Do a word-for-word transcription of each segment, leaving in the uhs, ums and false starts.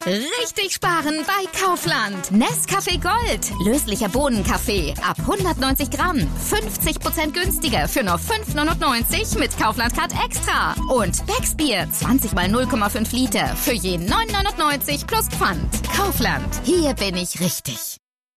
Richtig sparen bei Kaufland. Nescafé Gold. Löslicher Bohnenkaffee. Ab hundertneunzig Gramm. fünfzig Prozent günstiger für nur fünf neunundneunzig mit Kaufland Card Extra. Und Becksbier. zwanzig mal null Komma fünf Liter. Für je neun neunundneunzig plus Pfand. Kaufland. Hier bin ich richtig.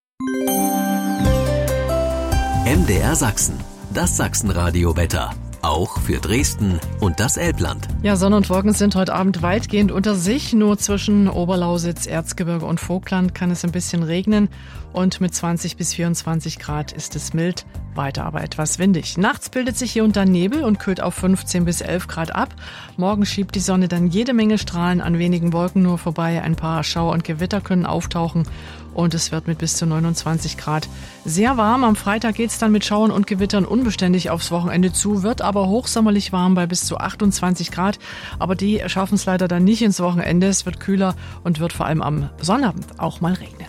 M D R Sachsen. Das Sachsenradio-Wetter. Auch für Dresden und das Elbland. Ja, Sonne und Wolken sind heute Abend weitgehend unter sich. Nur zwischen Oberlausitz, Erzgebirge und Vogtland kann es ein bisschen regnen. Und mit zwanzig bis vierundzwanzig Grad ist es mild, weiter aber etwas windig. Nachts bildet sich hier und da Nebel und kühlt auf fünfzehn bis elf Grad ab. Morgen schiebt die Sonne dann jede Menge Strahlen an wenigen Wolken nur vorbei. Ein paar Schauer und Gewitter können auftauchen. Und es wird mit bis zu neunundzwanzig Grad sehr warm. Am Freitag geht's dann mit Schauern und Gewittern unbeständig aufs Wochenende zu, wird aber hochsommerlich warm bei bis zu achtundzwanzig Grad. Aber die schaffen es leider dann nicht ins Wochenende. Es wird kühler und wird vor allem am Sonnabend auch mal regnen.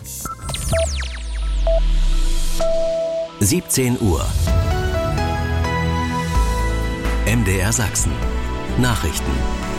siebzehn Uhr. M D R Sachsen. Nachrichten.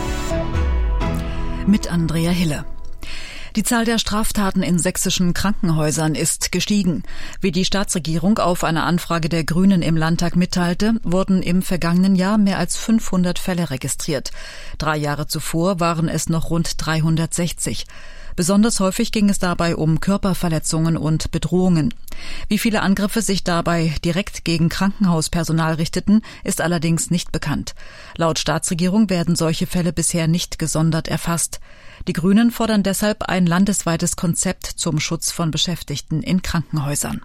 Mit Andrea Hille. Die Zahl der Straftaten in sächsischen Krankenhäusern ist gestiegen. Wie die Staatsregierung auf eine Anfrage der Grünen im Landtag mitteilte, wurden im vergangenen Jahr mehr als fünfhundert Fälle registriert. Drei Jahre zuvor waren es noch rund dreihundertsechzig. Besonders häufig ging es dabei um Körperverletzungen und Bedrohungen. Wie viele Angriffe sich dabei direkt gegen Krankenhauspersonal richteten, ist allerdings nicht bekannt. Laut Staatsregierung werden solche Fälle bisher nicht gesondert erfasst. Die Grünen fordern deshalb ein landesweites Konzept zum Schutz von Beschäftigten in Krankenhäusern.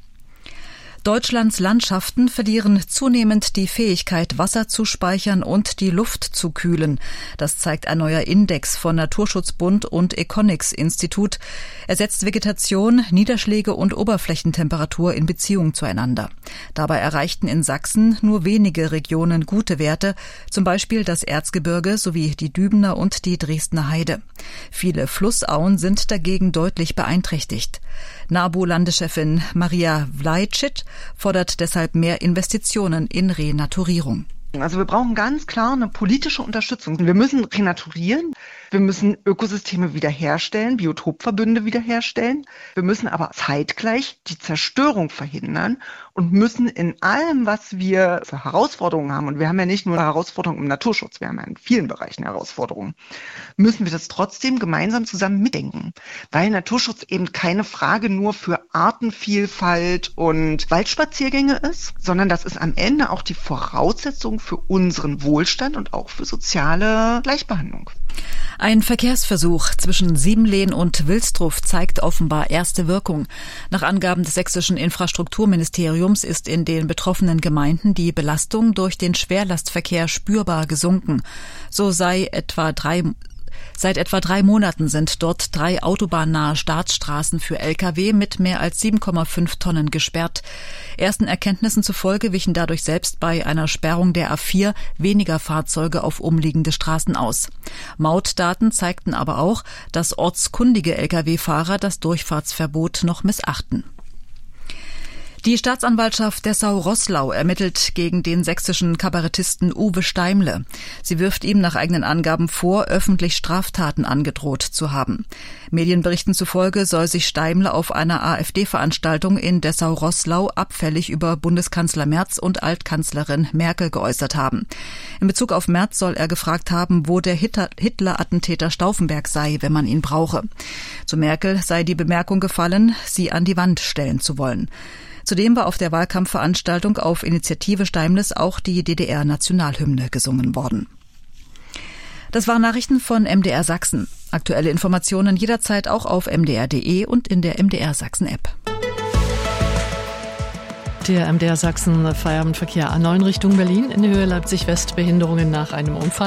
Deutschlands Landschaften verlieren zunehmend die Fähigkeit, Wasser zu speichern und die Luft zu kühlen. Das zeigt ein neuer Index von Naturschutzbund und Econics-Institut. Er setzt Vegetation, Niederschläge und Oberflächentemperatur in Beziehung zueinander. Dabei erreichten in Sachsen nur wenige Regionen gute Werte, zum Beispiel das Erzgebirge sowie die Dübener und die Dresdner Heide. Viele Flussauen sind dagegen deutlich beeinträchtigt. NABU-Landeschefin Maria Vlajcic fordert deshalb mehr Investitionen in Renaturierung. Also wir brauchen ganz klar eine politische Unterstützung. Wir müssen renaturieren, wir müssen Ökosysteme wiederherstellen, Biotopverbünde wiederherstellen. Wir müssen aber zeitgleich die Zerstörung verhindern und müssen in allem, was wir für Herausforderungen haben, und wir haben ja nicht nur Herausforderungen im Naturschutz, wir haben ja in vielen Bereichen Herausforderungen, müssen wir das trotzdem gemeinsam zusammen mitdenken. Weil Naturschutz eben keine Frage nur für Artenvielfalt und Waldspaziergänge ist, sondern das ist am Ende auch die Voraussetzung für unseren Wohlstand und auch für soziale Gleichbehandlung. Ein Verkehrsversuch zwischen Siemlehn und Wilsdruff zeigt offenbar erste Wirkung. Nach Angaben des sächsischen Infrastrukturministeriums ist in den betroffenen Gemeinden die Belastung durch den Schwerlastverkehr spürbar gesunken. So sei etwa drei Seit etwa drei Monaten sind dort drei autobahnnahe Staatsstraßen für L K W mit mehr als sieben Komma fünf Tonnen gesperrt. Ersten Erkenntnissen zufolge wichen dadurch selbst bei einer Sperrung der A vier weniger Fahrzeuge auf umliegende Straßen aus. Mautdaten zeigten aber auch, dass ortskundige L K W-Fahrer das Durchfahrtsverbot noch missachten. Die Staatsanwaltschaft Dessau-Roßlau ermittelt gegen den sächsischen Kabarettisten Uwe Steimle. Sie wirft ihm nach eigenen Angaben vor, öffentlich Straftaten angedroht zu haben. Medienberichten zufolge soll sich Steimle auf einer AfD-Veranstaltung in Dessau-Roßlau abfällig über Bundeskanzler Merz und Altkanzlerin Merkel geäußert haben. In Bezug auf Merz soll er gefragt haben, wo der Hitler-Attentäter Stauffenberg sei, wenn man ihn brauche. Zu Merkel sei die Bemerkung gefallen, sie an die Wand stellen zu wollen. Zudem war auf der Wahlkampfveranstaltung auf Initiative Steimles auch die D D R-Nationalhymne gesungen worden. Das waren Nachrichten von M D R Sachsen. Aktuelle Informationen jederzeit auch auf m d r punkt d e und in der M D R Sachsen-App. Der M D R Sachsen Feierabendverkehr A neun Richtung Berlin in der Höhe Leipzig-West, Behinderungen nach einem Unfall.